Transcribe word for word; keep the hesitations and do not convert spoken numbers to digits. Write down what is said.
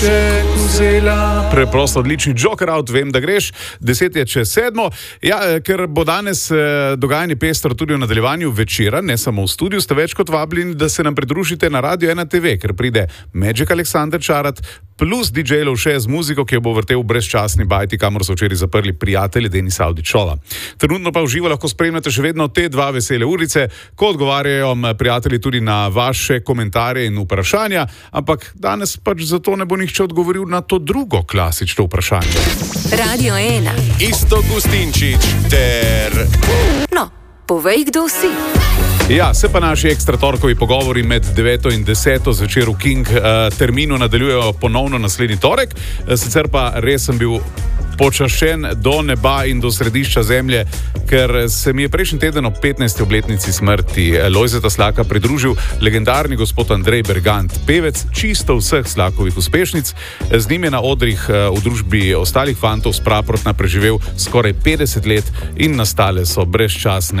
Preprosto odlični Joker out, vem, da greš. Deset je čez sedmo. Ja, ker bo danes eh, dogajanje pestro tudi v nadaljevanju večera, ne samo v studiu, ste več kot vabljeni, da se nam pridružite na Radio ena te ve, ker pride Magic Aleksander Čarat plus D J Lovše z muziko, ki jo bo vrtel v brezčasni bajti, kamor so včeraj zaprli prijatelji Denis Avdićova. Trenutno pa v živo lahko spremljate še vedno te dva vesele urice, ko odgovarjajo prijatelji tudi na vaše komentarje in vprašanja, ampak danes pač zato ne bo nihče odgovoril na to drugo klasično vprašanje. Radio ena. Iztok Gustinčič ter... No, povej, kdo si. Ja, se pa naši ekstratorkovi pogovori med deveto in deseto zvečer v King uh, terminu nadaljujejo ponovno naslednji torek. Sicer pa res sem bil počašen do neba in do središča zemlje, ker se mi je prejšnji teden ob petnajsti obletnici smrti Lojzeta Slaka pridružil legendarni gospod Andrej Bergant, pevec čisto vseh Slakovih uspešnic. Z njim je na odrih v družbi ostalih fantov s Praprotna preživel skoraj petdeset let in nastale so brezčasne